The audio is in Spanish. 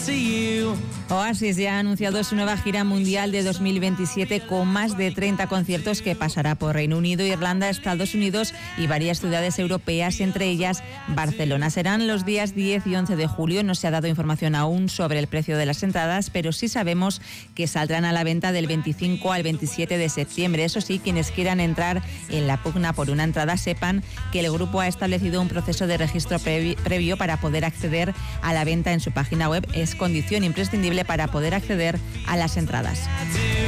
Oasis ya ha anunciado su nueva gira mundial de 2027 con más de 30 conciertos que pasará por Reino Unido, Irlanda, Estados Unidos y varias ciudades europeas, entre ellas Barcelona. Serán los días 10 y 11 de julio. No se ha dado información aún sobre el precio de las entradas, pero sí sabemos que saldrán a la venta del 25 al 27 de septiembre. Eso sí, quienes quieran entrar en la pugna por una entrada sepan que el grupo ha establecido un proceso de registro previo para poder acceder a la venta en su página web. Es condición imprescindible para poder acceder a las entradas.